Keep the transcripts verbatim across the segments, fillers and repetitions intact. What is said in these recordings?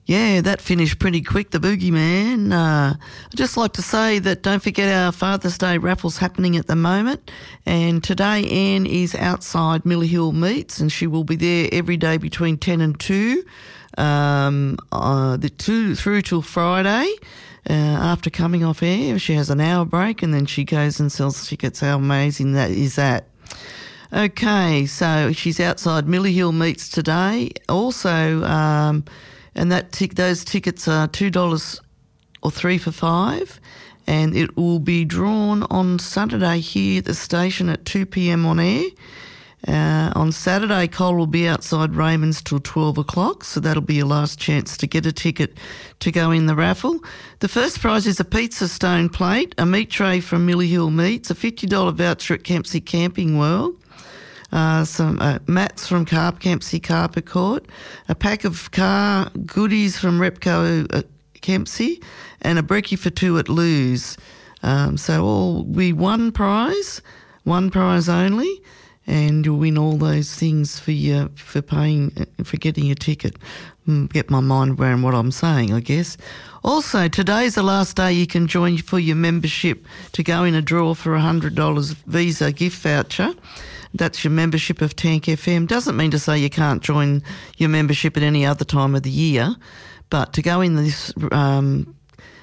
Yeah, that finished pretty quick, the Boogeyman. Uh, I'd just like to say that don't forget our Father's Day raffle's happening at the moment. And today Anne is outside Millie Hill Meats and she will be there every day between ten and two, um, uh, the two through till Friday. Uh, after coming off air, she has an hour break and then she goes and sells tickets. How amazing that is that. Okay, so she's outside Millie Hill Meats today. Also, um, and that tic- those tickets are two dollars or three for five, and it will be drawn on Saturday here at the station at two p.m. on air. Uh, on Saturday, Cole will be outside Raymond's till twelve o'clock, so that'll be your last chance to get a ticket to go in the raffle. The first prize is a pizza stone plate, a meat tray from Millie Hill Meats, a fifty dollars voucher at Kempsey Camping World, Uh, some uh, mats from Carp Kempsey Carpet Court, a pack of car goodies from Repco uh, Kempsey, and a brekkie for two at Lou's. Um, so all be one prize, one prize only, and you'll win all those things for your, for paying for getting a ticket. Get my mind around what I'm saying, I guess. Also, today's the last day you can join for your membership to go in a draw for a one hundred dollars Visa gift voucher. That's your membership of Tank F M. Doesn't mean to say you can't join your membership at any other time of the year, but to go in this, um,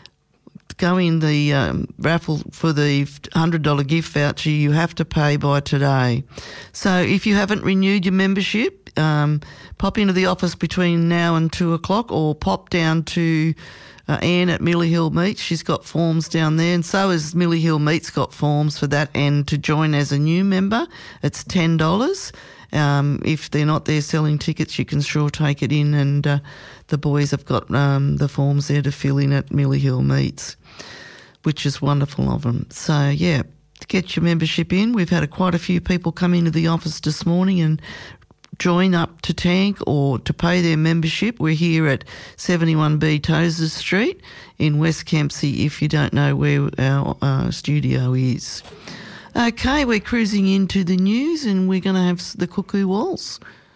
go in the um, raffle for the one hundred dollars gift voucher, you have to pay by today. So if you haven't renewed your membership, um, pop into the office between now and two o'clock, or pop down to Uh, Anne at Millie Hill Meats. She's got forms down there, and so has Millie Hill Meats got forms for that. And to join as a new member, it's ten dollars. Um, if they're not there selling tickets, you can sure take it in, and uh, the boys have got um, the forms there to fill in at Millie Hill Meats, which is wonderful of them. So, yeah, to get your membership in, we've had a, quite a few people come into the office this morning and join up to Tank or to pay their membership. We're here at seventy-one B Tozer Street in West Kempsey, if you don't know where our uh, studio is. Okay, we're cruising into the news and we're going to have the Cuckoo Waltz.